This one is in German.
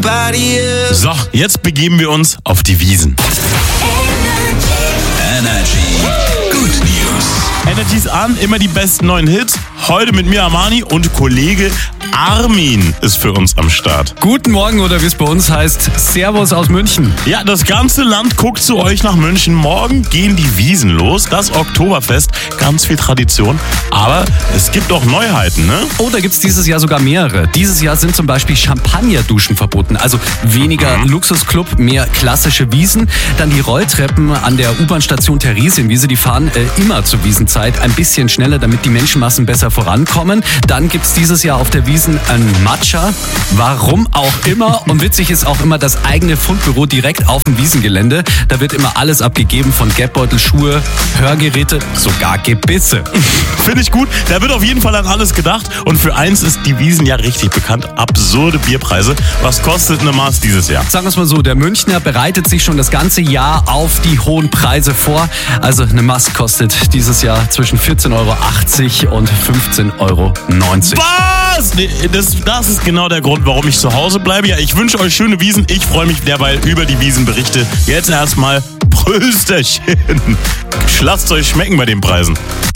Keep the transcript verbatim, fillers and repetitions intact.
somebody else. So, jetzt begeben wir uns auf die Wiesn. Energy. Good News. Energies an, immer die besten neuen Hits. Heute mit mir Armani und Kollege Armin ist für uns am Start. Guten Morgen oder wie es bei uns heißt, Servus aus München. Ja, das ganze Land guckt zu euch nach München. Morgen gehen die Wiesn los, das Oktoberfest, ganz viel Tradition. Aber es gibt auch Neuheiten, ne? Oh, da gibt's dieses Jahr sogar mehrere. Dieses Jahr sind zum Beispiel Champagnerduschen verboten. Also weniger Mhm. Luxusclub, mehr klassische Wiesn. Dann die Rolltreppen an der U-Bahn-Station Theresienwiese, die fahren äh, immer zur Wiesenzeit ein bisschen schneller, damit die Menschenmassen besser vorankommen. Dann gibt's dieses Jahr auf der Wiesn ein Matcha. Warum auch immer. Und witzig ist auch immer das eigene Fundbüro direkt auf dem Wiesengelände. Da wird immer alles abgegeben, von Geldbeutel, Schuhe, Hörgeräte, sogar Gebisse. Finde ich gut. Da wird auf jeden Fall an alles gedacht. Und für eins ist die Wiesn ja richtig bekannt. Absurde Bierpreise. Was kostet eine Maß dieses Jahr? Sagen wir es mal so, der Münchner bereitet sich schon das ganze Jahr auf die hohen Preise vor. Also eine Maß kostet dieses Jahr zwischen vierzehn Euro achtzig und fünfzehn Euro neunzig. Was? Nee, das, das ist genau der Grund, warum ich zu Hause bleibe. Ja, ich wünsche euch schöne Wiesn. Ich freue mich derweil über die Wiesenberichte. Jetzt erstmal Prösterchen. Lasst euch schmecken bei den Preisen.